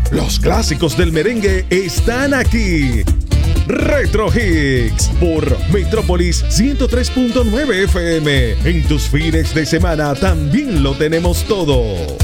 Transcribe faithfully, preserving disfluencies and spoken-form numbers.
Los clásicos del merengue están aquí. Retro Hits por Metrópolis ciento tres punto nueve F M. En tus fines de semana también lo tenemos todo.